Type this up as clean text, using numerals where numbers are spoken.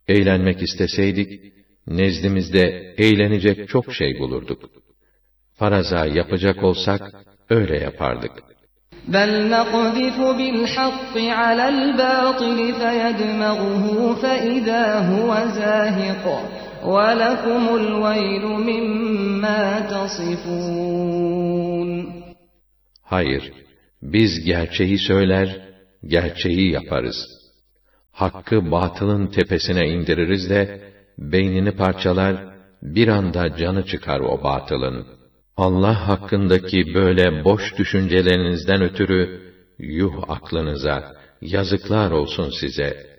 Eğlenmek isteseydik, nezdimizde eğlenecek çok şey bulurduk. Faraza yapacak olsak, öyle yapardık. بَلْ نَقْذِفُ بِالْحَقِّ عَلَى الْبَاطِلِ فَيَدْمَغُهُ فَإِذَا هُوَ زَاهِقٌ وَلَكُمُ الْوَيْلُ مِمَّا تَصِفُونَ. Hayır, biz gerçeği söyler, gerçeği yaparız. Hakkı batılın tepesine indiririz de, beynini parçalar, bir anda canı çıkar o batılın. Allah hakkındaki böyle boş düşüncelerinizden ötürü, yuh aklınıza, yazıklar olsun size.